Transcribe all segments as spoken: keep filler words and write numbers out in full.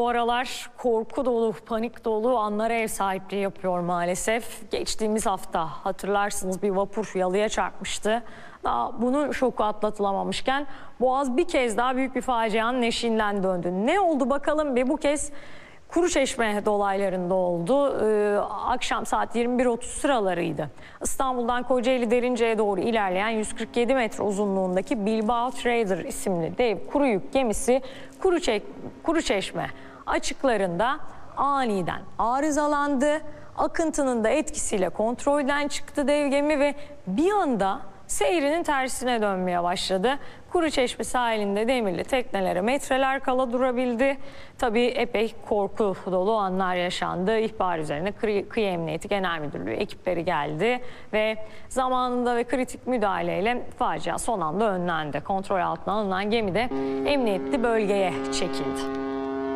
bu aralar korku dolu, panik dolu anlara ev sahipliği yapıyor maalesef. Geçtiğimiz hafta hatırlarsınız bir vapur yalıya çarpmıştı. Daha bunun şoku atlatılamamışken Boğaz bir kez daha büyük bir facianın eşiğinden döndü. Ne oldu bakalım ve bu kez Kuruçeşme dolaylarında oldu. Ee, akşam saat yirmi bir otuz sıralarıydı. İstanbul'dan Kocaeli Derince'ye doğru ilerleyen yüz kırk yedi metre uzunluğundaki Bilbao Trader isimli dev kuru yük gemisi Kuruçe Kuruçeşme açıklarında aniden arızalandı. Akıntının da etkisiyle kontrolden çıktı dev gemi ve bir anda seyrinin tersine dönmeye başladı. Kuruçeşme sahilinde demirli teknelere metreler kala durabildi. Tabii epey korku dolu anlar yaşandı. İhbar üzerine Kıyı, Kıyı Emniyeti Genel Müdürlüğü ekipleri geldi ve zamanında ve kritik müdahaleyle facia son anda önlendi. Kontrol altına alınan gemi de emniyetli bölgeye çekildi.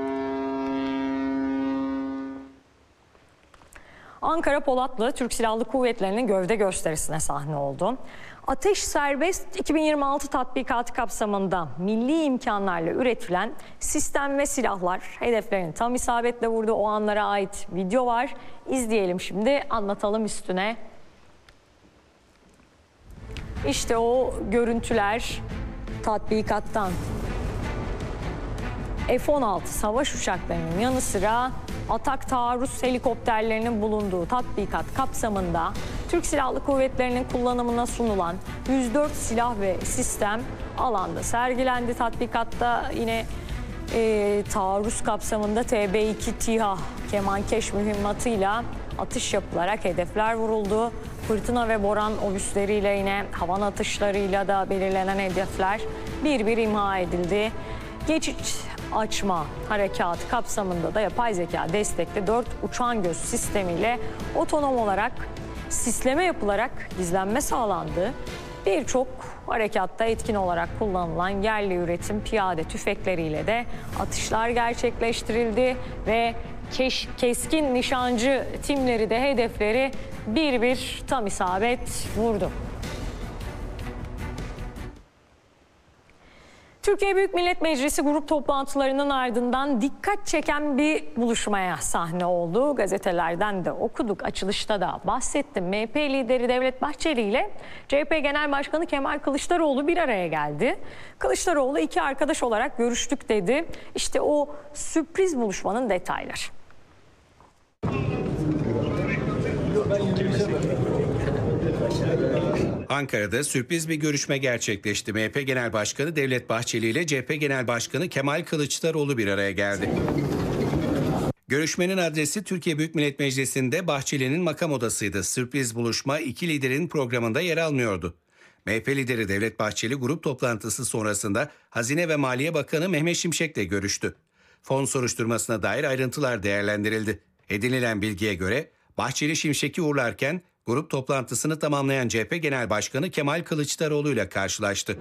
Ankara Polatlı Türk Silahlı Kuvvetleri'nin gövde gösterisine sahne oldu. Ateş Serbest iki bin yirmi altı tatbikatı kapsamında milli imkanlarla üretilen sistem ve silahlar hedeflerini tam isabetle vurdu. O anlara ait video var. İzleyelim şimdi, anlatalım üstüne. İşte o görüntüler tatbikattan. F on altı savaş uçaklarının yanı sıra atak taarruz helikopterlerinin bulunduğu tatbikat kapsamında Türk Silahlı Kuvvetleri'nin kullanımına sunulan yüz dört silah ve sistem alanda sergilendi. Tatbikatta yine e, taarruz kapsamında T B iki TİHA kemankeş mühimmatıyla atış yapılarak hedefler vuruldu. Fırtına ve boran obüsleriyle yine havan atışlarıyla da belirlenen hedefler bir bir imha edildi. Geçiş açma harekatı kapsamında da yapay zeka destekli dört uçan göz sistemiyle otonom olarak sisleme yapılarak gizlenme sağlandı. Birçok harekatta etkin olarak kullanılan yerli üretim piyade tüfekleriyle de atışlar gerçekleştirildi ve keş, keskin nişancı timleri de hedefleri bir bir tam isabet vurdu. Türkiye Büyük Millet Meclisi grup toplantılarının ardından dikkat çeken bir buluşmaya sahne oldu. Gazetelerden de okuduk, açılışta da bahsettim. M H P lideri Devlet Bahçeli ile C H P Genel Başkanı Kemal Kılıçdaroğlu bir araya geldi. Kılıçdaroğlu iki arkadaş olarak görüştük dedi. İşte o sürpriz buluşmanın detayları. Ankara'da sürpriz bir görüşme gerçekleşti. M H P Genel Başkanı Devlet Bahçeli ile C H P Genel Başkanı Kemal Kılıçdaroğlu bir araya geldi. Görüşmenin adresi Türkiye Büyük Millet Meclisi'nde Bahçeli'nin makam odasıydı. Sürpriz buluşma iki liderin programında yer almıyordu. M H P lideri Devlet Bahçeli grup toplantısı sonrasında Hazine ve Maliye Bakanı Mehmet Şimşek'le görüştü. Fon soruşturmasına dair ayrıntılar değerlendirildi. Edinilen bilgiye göre Bahçeli Şimşek'i uğurlarken grup toplantısını tamamlayan C H P Genel Başkanı Kemal Kılıçdaroğlu ile karşılaştı.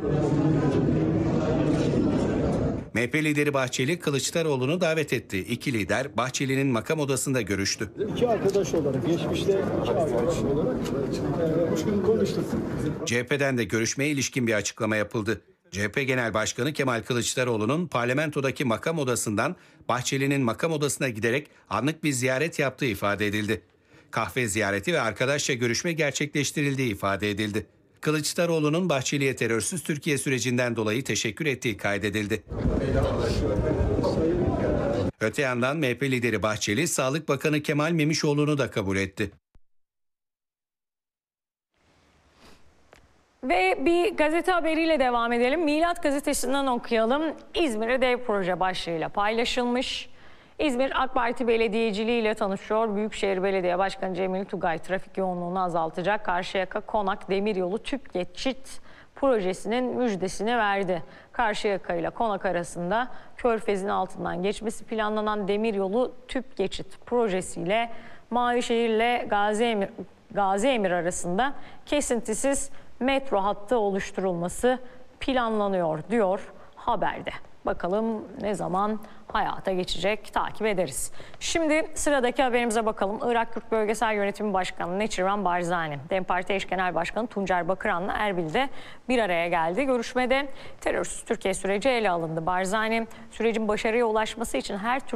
M H P lideri Bahçeli Kılıçdaroğlu'nu davet etti. İki lider Bahçeli'nin makam odasında görüştü. İki arkadaş olarak, geçmişte iki arkadaş olarak e, konuştuk. C H P'den de görüşmeye ilişkin bir açıklama yapıldı. C H P Genel Başkanı Kemal Kılıçdaroğlu'nun parlamentodaki makam odasından Bahçeli'nin makam odasına giderek anlık bir ziyaret yaptığı ifade edildi. Kahve ziyareti ve arkadaşça görüşme gerçekleştirildiği ifade edildi. Kılıçdaroğlu'nun Bahçeli'ye terörsüz Türkiye sürecinden dolayı teşekkür ettiği kaydedildi. Öte yandan M H P lideri Bahçeli, Sağlık Bakanı Kemal Memişoğlu'nu da kabul etti. Ve bir gazete haberiyle devam edelim. Milat gazetesinden okuyalım. İzmir'e dev proje başlığıyla paylaşılmış. İzmir AK Parti belediyeciliği ile tanışıyor. Büyükşehir Belediye Başkanı Cemil Tugay trafik yoğunluğunu azaltacak Karşıyaka Konak Demiryolu tüp geçit projesinin müjdesini verdi. Karşıyaka ile Konak arasında Körfez'in altından geçmesi planlanan demiryolu tüp geçit projesiyle Mavişehir ile Gaziemir, Gaziemir arasında kesintisiz metro hattı oluşturulması planlanıyor diyor haberde. Bakalım ne zaman hayata geçecek, takip ederiz. Şimdi sıradaki haberimize bakalım. Irak Kürt Bölgesel Yönetimi Başkanı Neçirvan Barzani, DEM Parti eş genel başkanı Tuncer Bakıran'la Erbil'de bir araya geldi. Görüşmede terörsüz Türkiye süreci ele alındı. Barzani, sürecin başarıya ulaşması için her türlü